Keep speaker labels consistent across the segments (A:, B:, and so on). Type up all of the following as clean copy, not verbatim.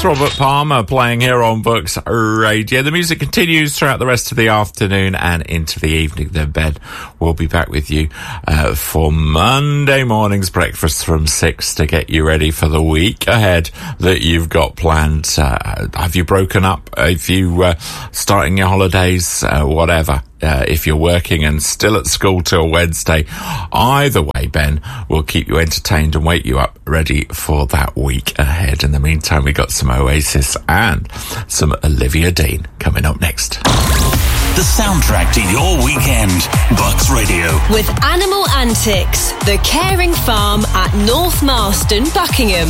A: Robert Palmer playing here on Bucks Radio. The music continues throughout the rest of the afternoon and into the evening. Then Ben will be back with you for Monday morning's breakfast from 6 to get you ready for the week ahead that you've got planned. Have you broken up? If you starting your holidays, whatever. If you're working and still at school till Wednesday, either way, Ben will keep you entertained and wake you up ready for that week ahead. In the meantime, we got some Oasis and some Olivia Dean coming up next.
B: The soundtrack to your weekend, Bucks Radio.
C: With Animal Antics, the caring farm at North Marston, Buckingham.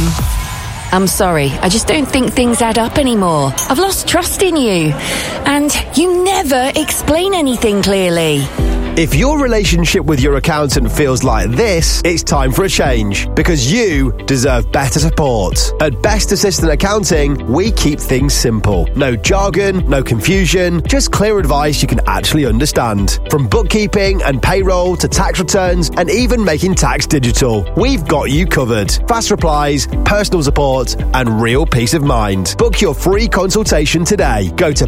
D: I'm sorry, I just don't think things add up anymore. I've lost trust in you. And you never explain anything clearly.
E: If your relationship with your accountant feels like this, it's time for a change, because you deserve better support. At Best Assistant Accounting, we keep things simple. No jargon, no confusion, just clear advice you can actually understand. From bookkeeping and payroll to tax returns and even making tax digital, we've got you covered. Fast replies, personal support, and real peace of mind. Book your free consultation today. Go to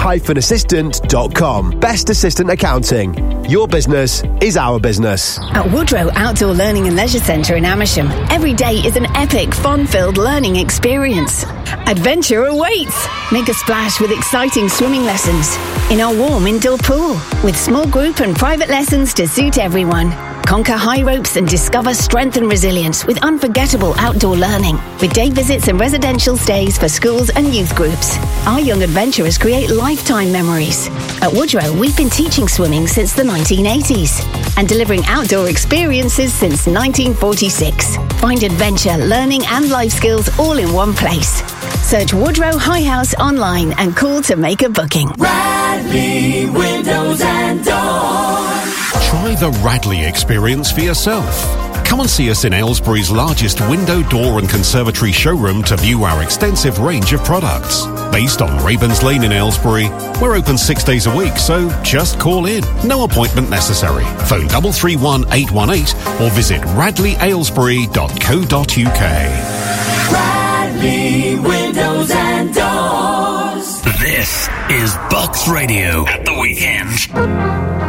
E: best-assistant.com. Best Assistant Accounting. Your business is our business.
F: At Woodrow Outdoor Learning and Leisure Centre in Amersham, every day is an epic, fun-filled learning experience. Adventure awaits. Make a splash with exciting swimming lessons in our warm indoor pool, with small group and private lessons to suit everyone. Conquer high ropes and discover strength and resilience with unforgettable outdoor learning, with day visits and residential stays for schools and youth groups. Our young adventurers create lifetime memories. At Woodrow, we've been teaching swimming since the 1980s and delivering outdoor experiences since 1946. Find adventure, learning and life skills all in one place. Search Woodrow High House online and call to make a booking.
G: Radley Windows and Doors.
H: Try the Radley experience for yourself. Come and see us in Aylesbury's largest window, door and conservatory showroom to view our extensive range of products. Based on Ravens Lane in Aylesbury, we're open 6 days a week, so just call in. No appointment necessary. Phone 331 818 or visit radleyaylesbury.co.uk.
G: Radley Windows and Doors.
B: This is Bucks Radio at the weekend.